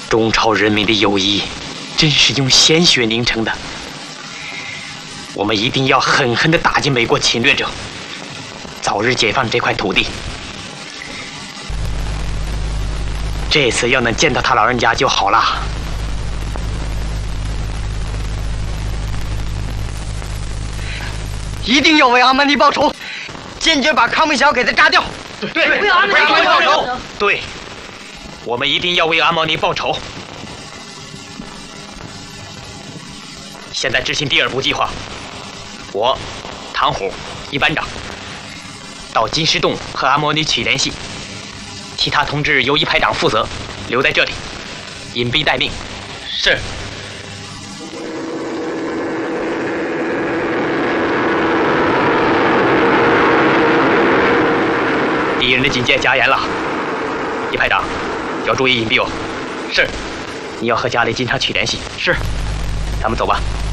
中朝人民的友谊，真是用鲜血凝成的。我们一定要狠狠地打击美国侵略者，早日解放这块土地。这次要能见到他老人家就好了。 一定要为阿曼尼报仇，坚决把康明桥给他炸掉。 对，为阿曼尼报仇。 对，我们一定要为阿毛尼报仇。现在执行第2步计划，我唐虎一班长到金石洞和阿毛尼取联系，其他同志由一排长负责，留在这里隐蔽待命。 是。 敌人的警戒加严了，一排长要注意隐蔽哦。 是。 你要和家里经常取联系。 是。 咱们走吧。